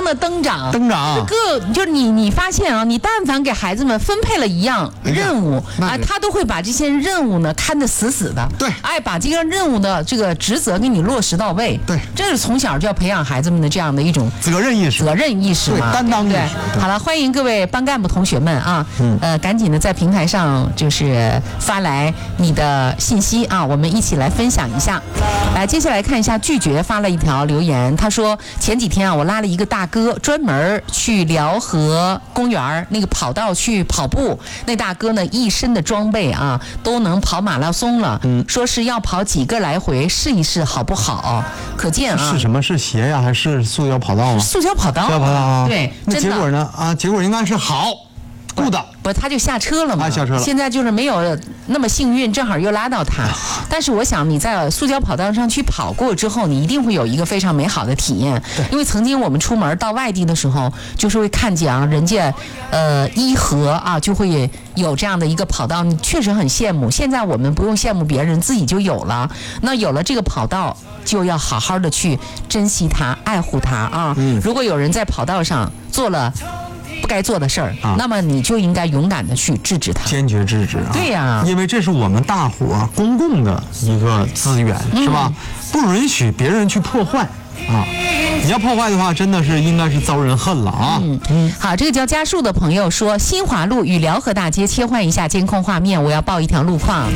的增长。就是你发现啊，你但凡给孩子们分配了一样任务啊，他都会把这些任务呢看得死死的。 对， 把这个任务的这个职责给你落实到位。 对， 这是从小就要培养孩子们的这样的一种责任意识嘛， 对， 担当意识。 好了，欢迎各位班干部同学们啊，赶紧的在平台上就是发来你的信息啊，我们一起来分享一下。来，接下来看一下拒绝发了一条留言，他说前几天啊，我拉了一个大哥专门去辽河公园那个跑道去跑步，那大哥呢一身的装备啊都能跑马拉松了，说是要跑几个来回试一试好不好？可见啊， 是什么？是鞋呀，还是塑胶跑道啊？ 塑胶跑道啊。 对， 那结果呢？啊，结果应该是好。顾的不，他就下车了嘛。 下车了。 现在就是没有那么幸运，正好又拉到他。但是我想你在塑胶跑道上去跑过之后，你一定会有一个非常美好的体验。因为曾经我们出门到外地的时候，就是会看见啊，人家伊河啊就会有这样的一个跑道，你确实很羡慕。现在我们不用羡慕别人，自己就有了。那有了这个跑道，就要好好的去珍惜它、爱护它啊。如果有人在跑道上做了不该做的事儿，那么你就应该勇敢的去制止他， 坚决制止啊！ 对呀， 因为这是我们大伙公共的一个资源，是吧？不允许别人去破坏啊！你要破坏的话，真的是应该是遭人恨了啊！ 好，这个叫家树的朋友说，新华路与辽河大街切换一下监控画面，我要报一条路况。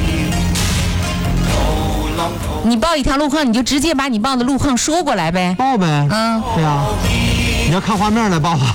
你报一条路况，你就直接把你报的路况说过来呗。 报呗。对呀。你要看画面来报吧。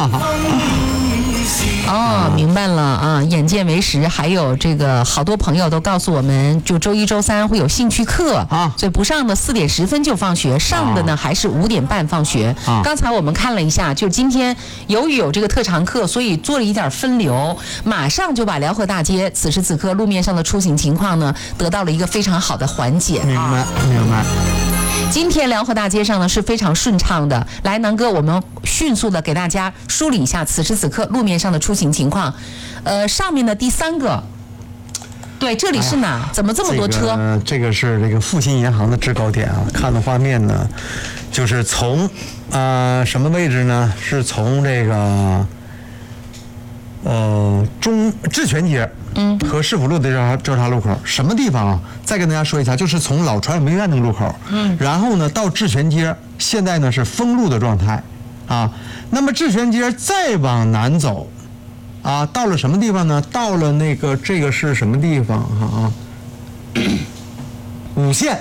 哦，明白了啊！眼见为实，还有这个好多朋友都告诉我们，就周一、周三会有兴趣课啊，所以不上的4点10分就放学，上的呢还是5点半放学。刚才我们看了一下，就今天由于有这个特长课，所以做了一点分流，马上就把辽河大街此时此刻路面上的出行情况呢得到了一个非常好的缓解。 明白。 今天辽河大街上呢是非常顺畅的。来，南哥，我们迅速的给大家梳理一下此时此刻路面上的出行情况。上面的第3个，对，这里是哪？怎么这么多车？ 这个是这个复兴银行的制高点啊。看的画面呢，就是从什么位置呢？是从这个智泉街和市府路的交叉路口。什么地方啊？再跟大家说一下，就是从老传媒院那个路口，然后呢到智泉街，现在呢是封路的状态啊。那么智泉街再往南走啊，到了什么地方呢？到了那个这个是什么地方啊？五线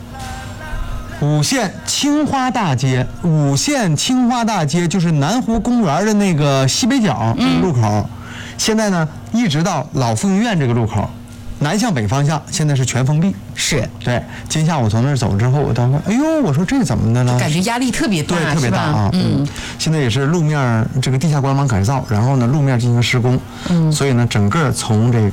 青花大街，五线青花大街就是南湖公园的那个西北角路口。现在呢一直到老复兴院这个路口，南向北方向现在是全封闭。 是， 对。今夏我从那儿走之后，我当时哎呦，我说这怎么的了？ 感觉压力特别大， 对，特别大啊。现在也是路面这个地下光廊改造，然后呢路面进行施工。所以呢整个从这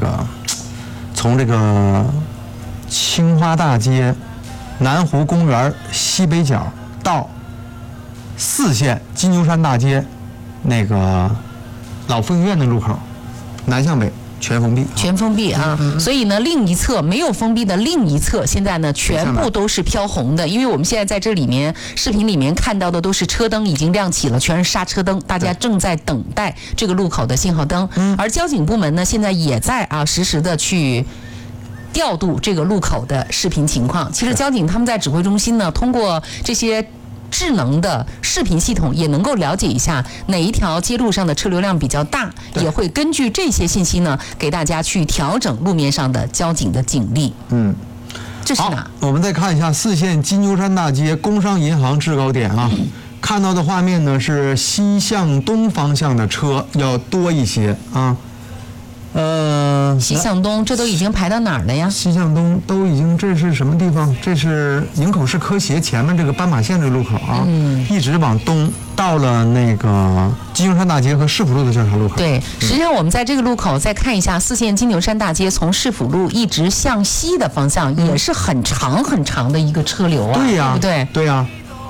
个青花大街、南湖公园西北角到4线金牛山大街那个老复兴院的路口，南向北全封闭啊。所以呢另一侧没有封闭的另一侧现在呢全部都是飘红的，因为我们现在在这里面视频里面看到的都是车灯已经亮起了，全是刹车灯，大家正在等待这个路口的信号灯。而交警部门呢现在也在实时的去调度这个路口的视频情况。其实交警他们在指挥中心呢，通过这些智能的视频系统也能够了解一下哪一条街路上的车流量比较大，也会根据这些信息呢给大家去调整路面上的交警的警力。这是哪？我们再看一下4线金牛山大街工商银行制高点啊。看到的画面呢是西向东方向的车要多一些啊。 西向东，这都已经排到哪儿了呀？ 西向东都已经，这是什么地方？这是营口市科协前面这个斑马线这个路口啊，一直往东到了那个金牛山大街和市府路的交叉路口。 对，实际上我们在这个路口再看一下4线金牛山大街从市府路一直向西的方向，也是很长很长的一个车流啊， 对呀， 对不对？ 对呀，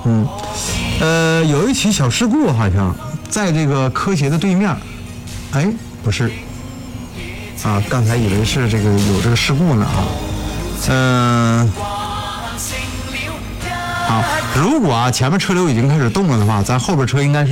有一起小事故好像在这个科协的对面，哎，不是。刚才以为是这个有这个事故呢如果前面车流已经开始动了的话，咱后边车应该是